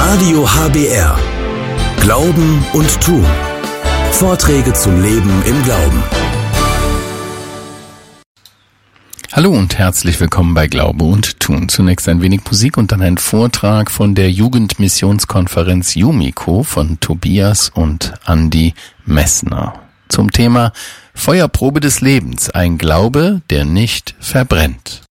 Radio HBR. Glauben und Tun. Vorträge zum Leben im Glauben. Hallo und herzlich willkommen bei Glaube und Tun. Zunächst ein wenig Musik und dann ein Vortrag von der Jugendmissionskonferenz Jumiko von Tobias und Andi Messner zum Thema Feuerprobe des Lebens, ein Glaube, der nicht verbrennt.